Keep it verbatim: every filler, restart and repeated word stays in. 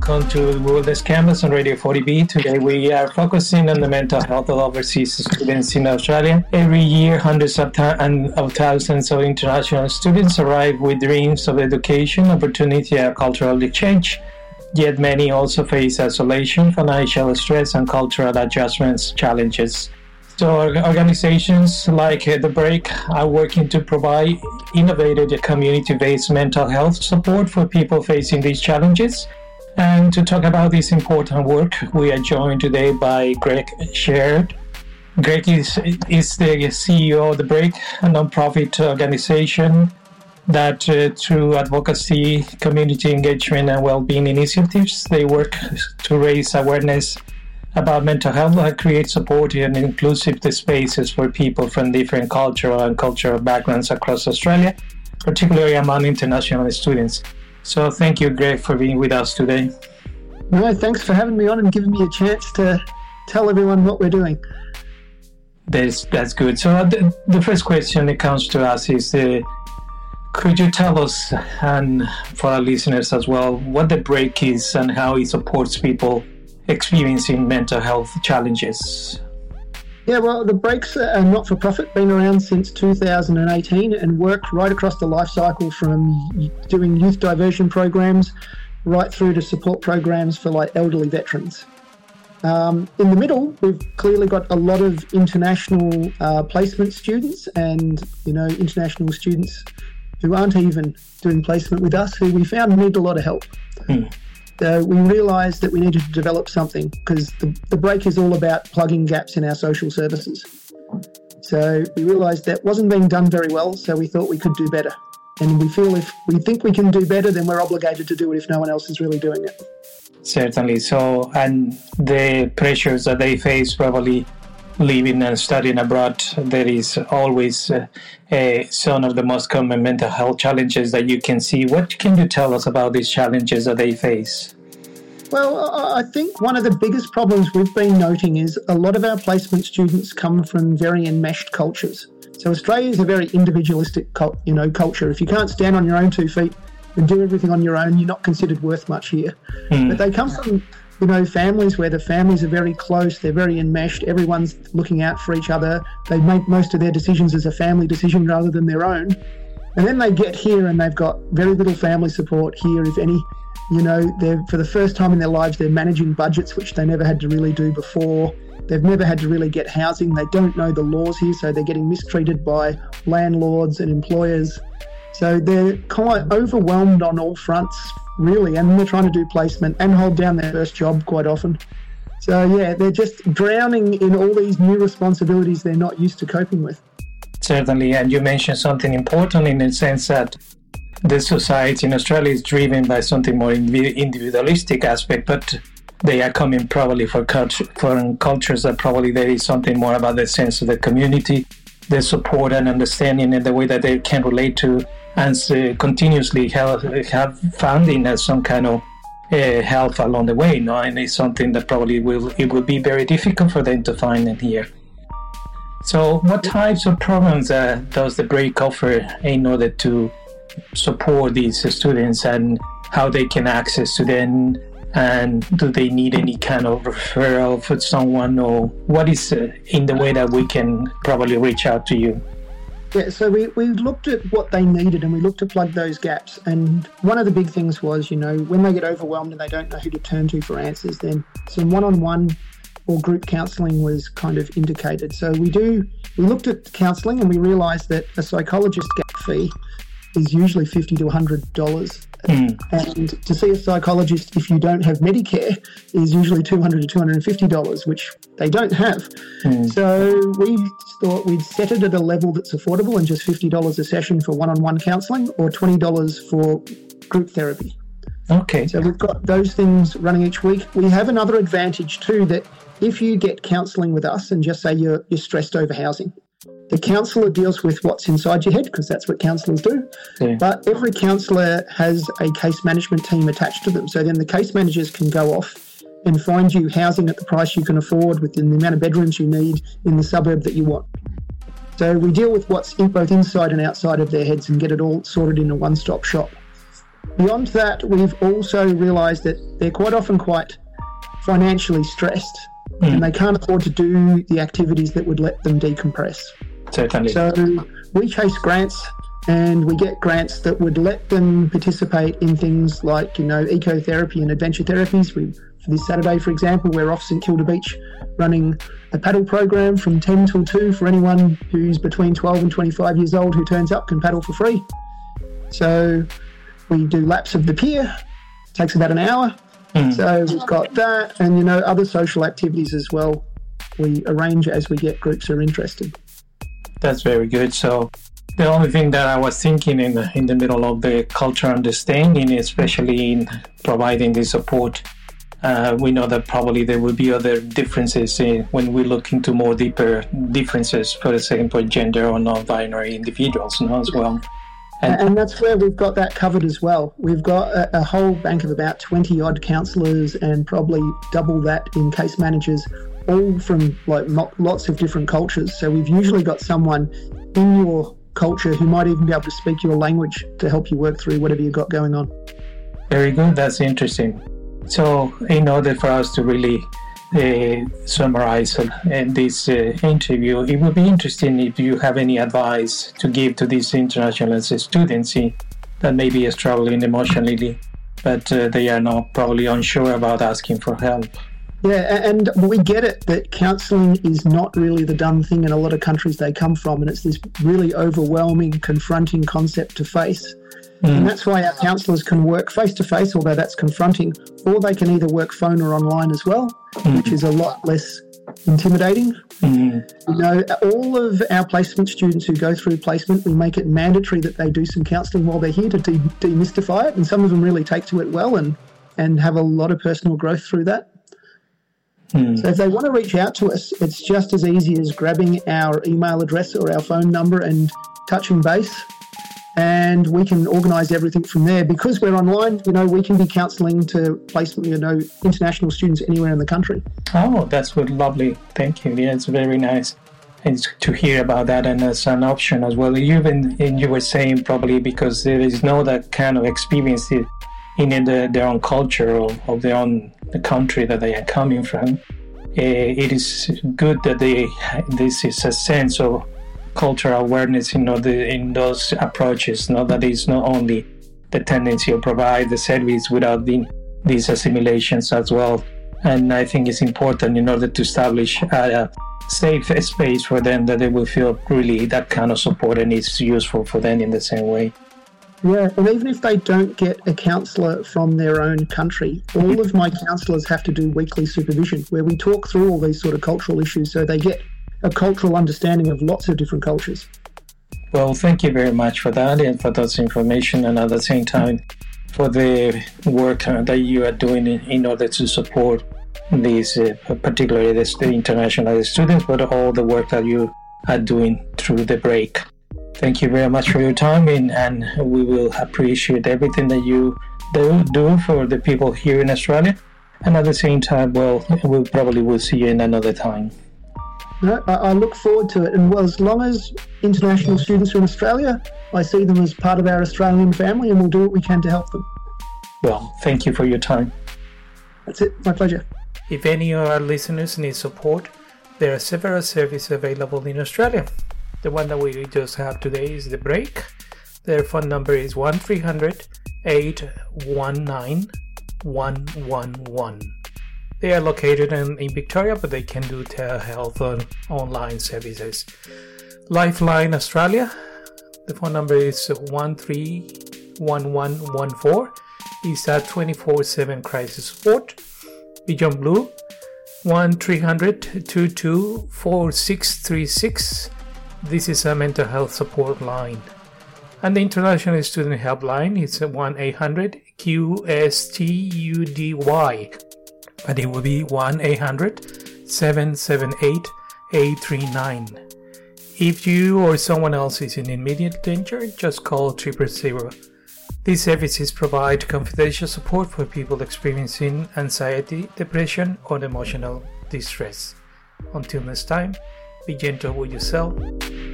welcome to Wilderness Campus on Radio forty B. Today we are focusing on the mental health of overseas students in Australia. Every year, hundreds of, th- and of thousands of international students arrive with dreams of education, opportunity, and cultural exchange. Yet many also face isolation, financial stress, and cultural adjustments challenges. So organizations like uh, The Break are working to provide innovative community-based mental health support for people facing these challenges. And to talk about this important work, we are joined today by Greg Sherrard. Greg is, is the C E O of The Break, a nonprofit organization that uh, through advocacy, community engagement, and well-being initiatives, they work to raise awareness about mental health and create supportive and inclusive spaces for people from different cultural and cultural backgrounds across Australia, particularly among international students. So thank you, Greg, for being with us today. No, thanks for having me on and giving me a chance to tell everyone what we're doing. That's, that's good. So the, the first question that comes to us is, uh, could you tell us, and for our listeners as well, what The Break is and how it supports people experiencing mental health challenges? Yeah, well, The Break's a not-for-profit, been around since two thousand eighteen and worked right across the life cycle from doing youth diversion programs right through to support programs for like elderly veterans. Um, in the middle, we've clearly got a lot of international uh, placement students and, you know, international students who aren't even doing placement with us, who we found need a lot of help. Mm. So we realised that we needed to develop something because the, the Break is all about plugging gaps in our social services. So we realised that wasn't being done very well, so we thought we could do better. And we feel if we think we can do better, then we're obligated to do it if no one else is really doing it. Certainly. So, and the pressures that they face probably living and studying abroad, there is always uh, uh, some of the most common mental health challenges that you can see. What can you tell us about these challenges that they face? Well, I think one of the biggest problems we've been noting is a lot of our placement students come from very enmeshed cultures. So Australia is a very individualistic, you know, culture. If you can't stand on your own two feet and do everything on your own, you're not considered worth much here. Mm. But they come from, you know, families where the families are very close, they're very enmeshed, everyone's looking out for each other. They make most of their decisions as a family decision rather than their own. And then they get here and they've got very little family support here, if any. You know, they're for the first time in their lives, they're managing budgets, which they never had to really do before. They've never had to really get housing. They don't know the laws here, so they're getting mistreated by landlords and employers. So they're quite overwhelmed on all fronts, really, and they're trying to do placement and hold down their first job quite often. So, yeah, they're just drowning in all these new responsibilities they're not used to coping with. Certainly, and you mentioned something important in the sense that the society in Australia is driven by something more individualistic aspect, but they are coming probably for culture, foreign cultures that probably there is something more about the sense of the community, the support and understanding and the way that they can relate to and uh, continuously have, have funding as some kind of uh, help along the way, no? And it's something that probably will it will be very difficult for them to find in here. So what types of programs uh, does The Break offer in order to support these students and how they can access to them? And do they need any kind of referral for someone, or what is uh, in the way that we can probably reach out to you? Yeah, so we, we looked at what they needed and we looked to plug those gaps. And one of the big things was, you know, when they get overwhelmed and they don't know who to turn to for answers, then some one-on-one or group counselling was kind of indicated. So we do, we looked at counselling and we realised that a psychologist gap fee is usually fifty to one hundred dollars. Mm. And to see a psychologist if you don't have Medicare is usually two hundred to two hundred fifty dollars, which they don't have. Mm. So we thought we'd set it at a level that's affordable and just fifty dollars a session for one-on-one counselling or twenty dollars for group therapy. Okay. So we've got those things running each week. We have another advantage too, that if you get counselling with us and just say you're, you're stressed over housing, the counsellor deals with what's inside your head because that's what counsellors do. Yeah. But every counsellor has a case management team attached to them. So then the case managers can go off and find you housing at the price you can afford within the amount of bedrooms you need in the suburb that you want. So we deal with what's in both inside and outside of their heads and get it all sorted in a one-stop shop. Beyond that, we've also realised that they're quite often quite financially stressed mm. and they can't afford to do the activities that would let them decompress. Certainly. So we chase grants, and we get grants that would let them participate in things like, you know, ecotherapy and adventure therapies. We, for this Saturday, for example, we're off St Kilda Beach running a paddle program from ten till two for anyone who's between twelve and twenty-five years old who turns up can paddle for free. So we do laps of the pier. It takes about an hour. Mm. So we've got that, and, you know, other social activities as well. We arrange as we get groups who are interested. That's very good. So the only thing that I was thinking in the, in the middle of the cultural understanding, especially in providing the support, uh, we know that probably there will be other differences in, when we look into more deeper differences, for example, gender or non-binary individuals, you know, as well. And, and that's where we've got that covered as well. We've got a, a whole bank of about twenty odd counsellors and probably double that in case managers, all from like lots of different cultures. So we've usually got someone in your culture who might even be able to speak your language to help you work through whatever you've got going on. Very good. That's interesting. So in order for us to really uh, summarize uh, this uh, interview, it would be interesting if you have any advice to give to these international students that may be struggling emotionally, but uh, they are not probably unsure about asking for help. Yeah, and we get it that counselling is not really the done thing in a lot of countries they come from, and it's this really overwhelming, confronting concept to face. Mm. And that's why our counsellors can work face-to-face, although that's confronting, or they can either work phone or online as well, mm. which is a lot less intimidating. Mm. You know, all of our placement students who go through placement, we make it mandatory that they do some counselling while they're here to de- demystify it, and some of them really take to it well and, and have a lot of personal growth through that. Hmm. So if they want to reach out to us, it's just as easy as grabbing our email address or our phone number and touching base, and we can organise everything from there. Because we're online, you know, we can be counselling to placement, you know, international students anywhere in the country. Oh, that's good, lovely. Thank you. Yeah, it's very nice and to hear about that, and as an option as well. Even and you were saying probably because there is no that kind of experience in the, their own culture or of their own the country that they are coming from, uh, it is good that they this is a sense of cultural awareness, you know, the, in those approaches. Not that it's not only the tendency to provide the service without the, these assimilations as well. And I think it's important in order to establish a, a safe space for them that they will feel really that kind of support and it's useful for them in the same way. Yeah, and even if they don't get a counsellor from their own country, all of my counsellors have to do weekly supervision where we talk through all these sort of cultural issues so they get a cultural understanding of lots of different cultures. Well, thank you very much for that and for that information, and at the same time for the work that you are doing in order to support these, uh, particularly the international students, but all the work that you are doing through the break. Thank you very much for your time, and, and we will appreciate everything that you do, do for the people here in Australia. And at the same time, well, we probably will see you in another time. No, I, I look forward to it. And well, as long as international students are in Australia, I see them as part of our Australian family, and we'll do what we can to help them. Well, thank you for your time. That's it. My pleasure. If any of our listeners need support, there are several services available in Australia. The one that we just have today is The Break. Their phone number is one three hundred, eight one nine, one one one. They are located in, in Victoria, but they can do telehealth on online services. Lifeline Australia, the phone number is one three one one one four. It's a twenty-four seven crisis support. Beyond Blue, one three hundred, two two four six three six. This is a mental health support line. And the International Student Helpline is one eight hundred Q S T U D Y. But it will be one eight hundred seven seven eight eight three nine. If you or someone else is in immediate danger, just call triple zero. These services provide confidential support for people experiencing anxiety, depression, or emotional distress. Until next time, be gentle with yourself